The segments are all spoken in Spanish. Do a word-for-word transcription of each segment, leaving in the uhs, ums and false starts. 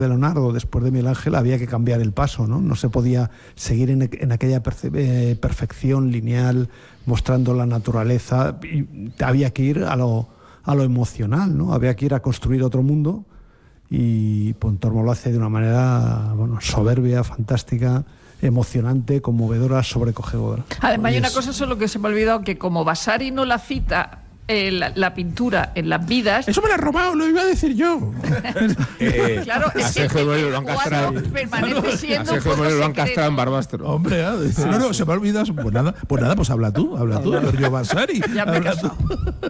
de Leonardo, después de Miguel Ángel, había que cambiar el paso, ¿no? No se podía seguir en, en aquella perce- eh, perfección lineal, mostrando la naturaleza. Y había que ir a lo, a lo emocional, ¿no? Había que ir a construir otro mundo, y Pontormo lo hace de una manera, bueno, soberbia, fantástica, emocionante, conmovedora, sobrecogedora. Además, hay una cosa solo que se me ha olvidado, que como Vasari no la cita eh, la, la pintura en las vidas... Eso me lo he robado, lo iba a decir yo. eh, Claro, a es que Sergio Moreno lo el han cuadro castrado. permanece A siendo Sergio un poco Moreno lo han secreto. castrado en Barbastro. Hombre, ah, dice, no, no, se me ha olvidado. Pues nada, pues nada, pues habla tú, habla tú, Giorgio Vasari. Ya me he habla casado.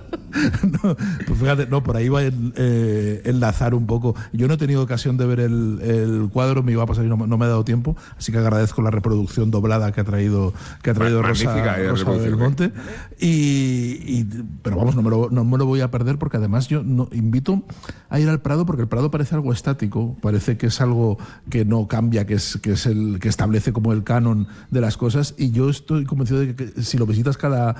No, pues fíjate, no, por ahí va a en, eh, enlazar un poco. Yo no he tenido ocasión de ver el, el cuadro, me iba a pasar y no, no me ha dado tiempo, así que agradezco la reproducción doblada que ha traído, que ha traído Magnífica, Rosa, eh, Rosa reproducción, Belmonte. Y, y, pero vamos, no me, lo, no me lo voy a perder, porque además yo no, invito a ir al Prado, porque el Prado parece algo estático, parece que es algo que no cambia, que es, que es el que establece como el canon de las cosas, y yo estoy convencido de que, que si lo visitas cada...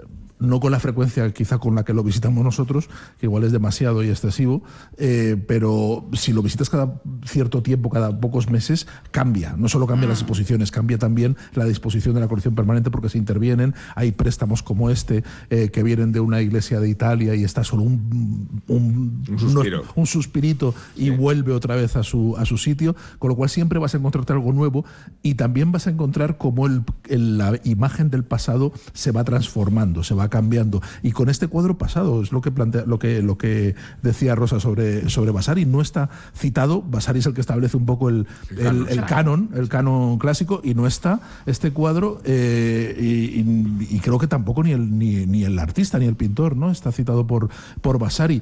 no con la frecuencia quizá con la que lo visitamos nosotros, que igual es demasiado y excesivo, eh, pero si lo visitas cada cierto tiempo, cada pocos meses, cambia. No solo cambia mm. las exposiciones, cambia también la disposición de la colección permanente, porque se intervienen, hay préstamos como este, eh, que vienen de una iglesia de Italia y está solo un, un, un, suspiro. unos, un suspirito y sí. vuelve otra vez a su, a su sitio, con lo cual siempre vas a encontrarte algo nuevo, y también vas a encontrar cómo el, el, la imagen del pasado se va transformando, se va cambiando. Y con este cuadro pasado, es lo que plantea, lo que, lo que decía Rosa sobre, sobre Vasari, no está citado. Vasari es el que establece un poco el, el, el canon, el canon clásico, y no está este cuadro, eh, y, y, y creo que tampoco ni el, ni, ni el artista, ni el pintor, ¿no? Está citado por, por Vasari.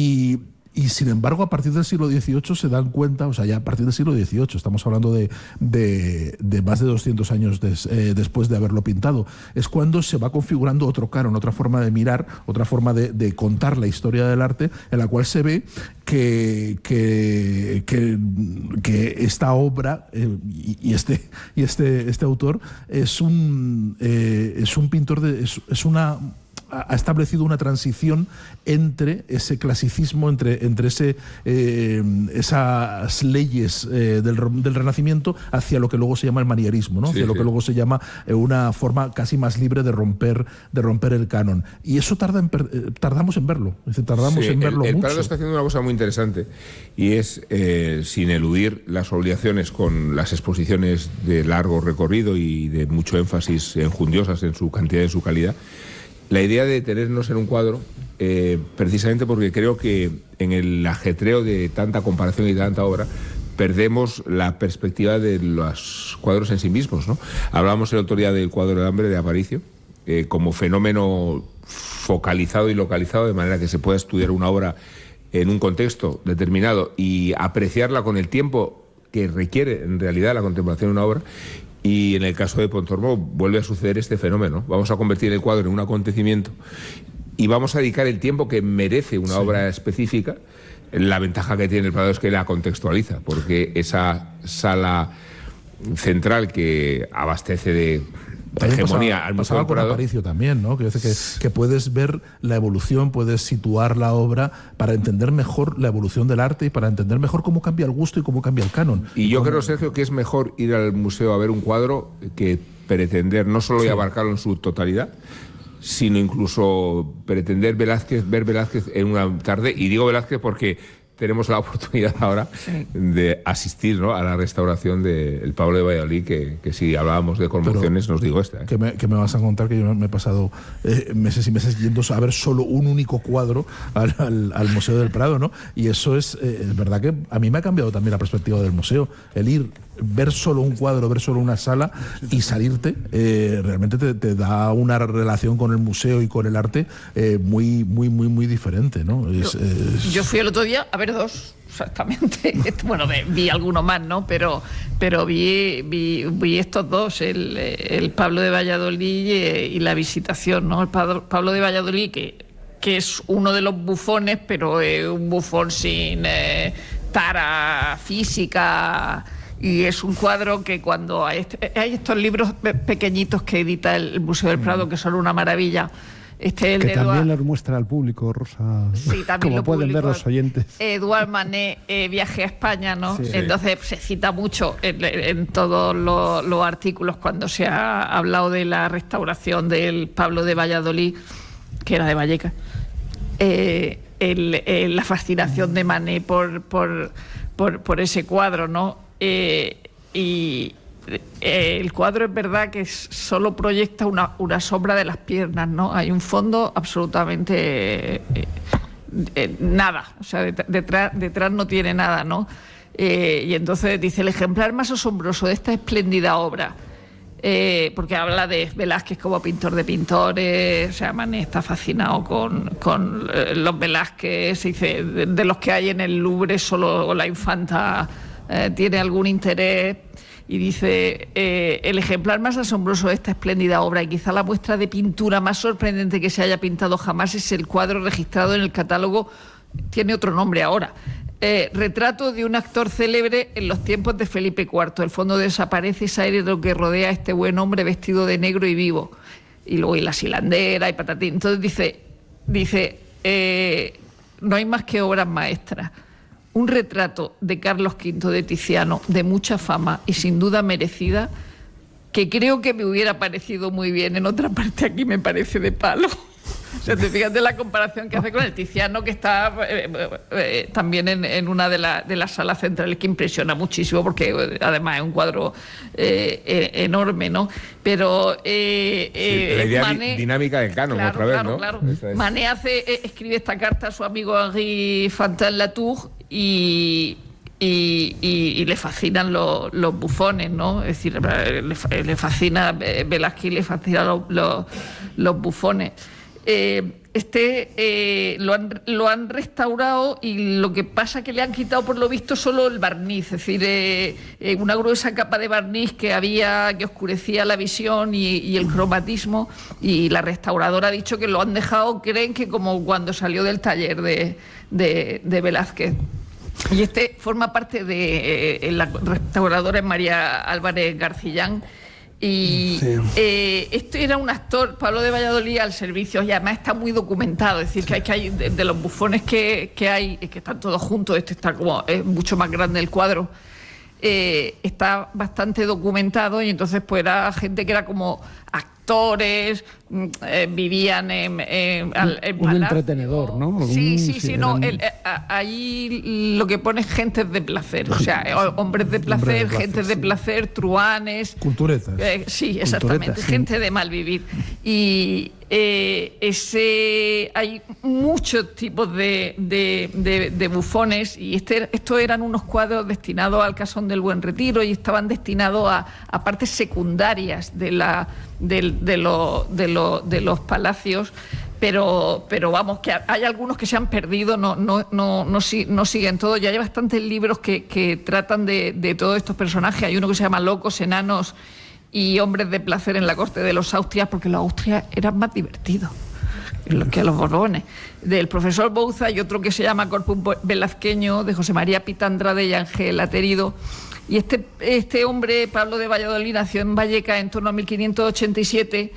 Y Y sin embargo, a partir del siglo dieciocho se dan cuenta, o sea, ya a partir del siglo dieciocho, estamos hablando de, de, de más de doscientos años des, eh, después de haberlo pintado, es cuando se va configurando otro canon, otra forma de mirar, otra forma de, de contar la historia del arte, en la cual se ve que, que, que, que esta obra eh, y, y, este, y este, este autor es un, eh, es un pintor, de, es, es una... ha establecido una transición entre ese clasicismo, entre, entre ese, eh, esas leyes eh, del, del Renacimiento, hacia lo que luego se llama el manierismo, ¿no? Sí, hacia sí. lo que luego se llama eh, una forma casi más libre de romper, de romper el canon. Y eso tarda en per, eh, tardamos en verlo, es decir, tardamos sí, en verlo el, el mucho. Prado está haciendo una cosa muy interesante, y es, eh, sin eludir las obligaciones con las exposiciones de largo recorrido y de mucho énfasis enjundiosas en su cantidad y en su calidad, la idea de tenernos en un cuadro, eh, precisamente porque creo que en el ajetreo de tanta comparación y de tanta obra, perdemos la perspectiva de los cuadros en sí mismos, ¿no? Hablábamos el otro día del cuadro del hambre de Aparicio, eh, como fenómeno focalizado y localizado, de manera que se pueda estudiar una obra en un contexto determinado y apreciarla con el tiempo que requiere en realidad la contemplación de una obra. Y en el caso de Pontormo vuelve a suceder este fenómeno. Vamos a convertir el cuadro en un acontecimiento y vamos a dedicar el tiempo que merece una sí. obra específica. La ventaja que tiene el Prado es que la contextualiza, porque esa sala central que abastece de hegemonía pasaba, al Museo del con Prado. Aparicio también, ¿no? Que, que, que puedes ver la evolución, puedes situar la obra para entender mejor la evolución del arte y para entender mejor cómo cambia el gusto y cómo cambia el canon. Y yo cómo... creo, Sergio, que es mejor ir al museo a ver un cuadro que pretender no solo sí. abarcarlo en su totalidad, sino incluso pretender Velázquez, ver Velázquez en una tarde. Y digo Velázquez porque tenemos la oportunidad ahora sí. de asistir, ¿no?, a la restauración del Pablo de Valladolid, que, que si hablábamos de conmociones, nos digo esta. ¿eh? Que, me, que me vas a contar que yo me he pasado eh, meses y meses yendo a ver solo un único cuadro al, al, al Museo del Prado, ¿no? Y eso es, eh, es verdad que a mí me ha cambiado también la perspectiva del museo. El ir, ver solo un cuadro, ver solo una sala y salirte, eh, realmente te, te da una relación con el museo y con el arte eh, muy, muy, muy, muy diferente, ¿no? Es, yo, es... yo fui el otro día a ver dos, exactamente. Bueno, vi alguno más, ¿no? Pero, pero vi, vi, vi estos dos, el, el Pablo de Valladolid y, y la Visitación, ¿no? El Pablo de Valladolid, que, que es uno de los bufones, pero es un bufón sin eh, tara física. Y es un cuadro que cuando hay, este, hay estos libros pequeñitos que edita el Museo del Prado, que son una maravilla, Este el que de también Eduard, lo muestra al público, Rosa, sí, también como lo pueden publicó ver los oyentes. Eduard Manet, eh, Viaje a España, ¿no? Sí. Entonces se cita mucho en, en todos los, los artículos cuando se ha hablado de la restauración del Pablo de Valladolid, que era de Vallecas, eh, el, el, la fascinación de Manet por, por, por, por ese cuadro, ¿no? Eh, y Eh, el cuadro es verdad que solo proyecta una, una sombra de las piernas, ¿no? Hay un fondo absolutamente eh, eh, nada, o sea, detrás, detrás no tiene nada, ¿no? Eh, y entonces dice, el ejemplar más asombroso de esta espléndida obra, eh, porque habla de Velázquez como pintor de pintores, o sea, Manet está fascinado con, con eh, los Velázquez, dice, de, de los que hay en el Louvre solo la infanta eh, tiene algún interés. Y dice, eh, el ejemplar más asombroso de esta espléndida obra y quizá la muestra de pintura más sorprendente que se haya pintado jamás es el cuadro registrado en el catálogo, tiene otro nombre ahora, eh, retrato de un actor célebre en los tiempos de Felipe cuarto. El fondo desaparece, ese aire de lo que rodea a este buen hombre vestido de negro y vivo. Y luego y la silandera y patatín. Entonces dice, dice eh, no hay más que obras maestras. Un retrato de Carlos quinto de Tiziano, de mucha fama y sin duda merecida, que creo que me hubiera parecido muy bien en otra parte, aquí me parece de palo. O sea, te fijas de la comparación que hace con el Tiziano, que está eh, eh, también en, en una de, la, de las salas centrales, que impresiona muchísimo, porque eh, además es un cuadro eh, eh, enorme, ¿no? Pero eh, sí, la idea Manet, dinámica del canon, claro, otra vez, claro, ¿no? Claro. Es. Manet hace, eh, escribe esta carta a su amigo Henri Fantin-Latour y... Y, y, y le fascinan los, los bufones, ¿no? Es decir, le, le fascina Velázquez, le fascinan los, los, los bufones. Eh, este eh, lo, han, lo han restaurado y lo que pasa es que le han quitado por lo visto solo el barniz, es decir, eh, eh, una gruesa capa de barniz que había, que oscurecía la visión y, y el cromatismo, y la restauradora ha dicho que lo han dejado, creen que como cuando salió del taller de, de, de Velázquez. Y este forma parte de eh, la restauradora María Álvarez Garcillán. Y sí. eh, este era un actor, Pablo de Valladolid, al servicio, y además está muy documentado, es decir, que hay, que hay de, de los bufones que, que hay, que están todos juntos, este está como, es mucho más grande el cuadro, eh, está bastante documentado, y entonces pues era gente que era como actores, eh, vivían en, en, en un entretenedor, ¿no? Sí, sí, sí, sí, no, el, eh, ahí lo que pone es gentes de placer, o sea, hombres de placer, Hombre de placer gentes sí. de placer, truanes, culturetas. Eh, sí, exactamente, sí. gente de mal vivir. Y eh, ese hay muchos tipos de, de, de, de bufones, y este, estos eran unos cuadros destinados al Casón del Buen Retiro y estaban destinados a, a partes secundarias de la de, de, lo, de, lo, de los palacios, pero, pero vamos, que hay algunos que se han perdido, no, no, no, no, no siguen todos, ya hay bastantes libros que, que tratan de, de todos estos personajes. Hay uno que se llama Locos, Enanos y Hombres de Placer en la corte de los Austrias, porque los Austrias eran más divertidos que los Borbones, del profesor Bouza, y otro que se llama Corpus Velazqueño, de José María Pitandrade y Ángel Aterido. Y este, este hombre, Pablo de Valladolid, nació en Vallecas en torno a mil quinientos ochenta y siete,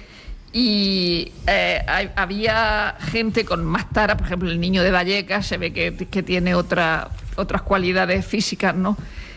y eh, hay, había gente con más tara, por ejemplo, el niño de Vallecas se ve que, que tiene otra, otras cualidades físicas, ¿no?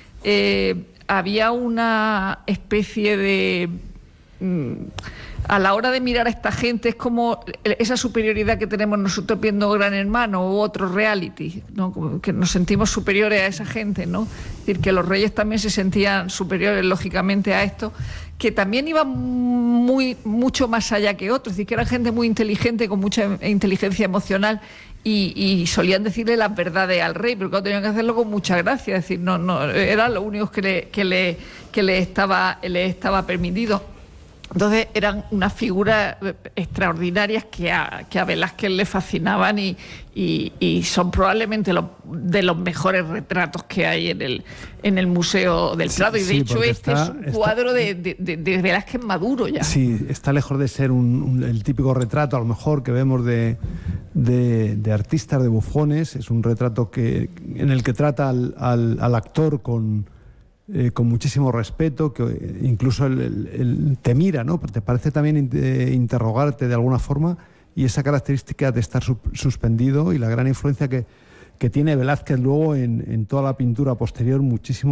Eh, había una especie de... Mmm, a la hora de mirar a esta gente es como esa superioridad que tenemos nosotros viendo Gran Hermano u otros reality, ¿no? Como que nos sentimos superiores a esa gente, ¿no? Es decir, que los reyes también se sentían superiores lógicamente a esto, que también iban muy, mucho más allá que otros, es decir, que eran gente muy inteligente, con mucha inteligencia emocional, y, y solían decirle las verdades al rey, pero claro, tenían que hacerlo con mucha gracia, es decir, no, no, era lo único que le, que le, que le estaba, le estaba permitido. Entonces eran unas figuras extraordinarias que a, que a Velázquez le fascinaban, y, y, y son probablemente los, de los mejores retratos que hay en el, en el Museo del Prado. Sí, y de sí, hecho este está, es un cuadro está, de, de, de Velázquez maduro ya. Sí, está lejos de ser un, un, el típico retrato a lo mejor que vemos de, de, de artistas, de bufones. Es un retrato que, en el que trata al, al, al actor con... Eh, con muchísimo respeto, que incluso el, el, el te mira, ¿no? Te parece también eh, interrogarte de alguna forma, y esa característica de estar su, suspendido y la gran influencia que, que tiene Velázquez luego en, en toda la pintura posterior, muchísimo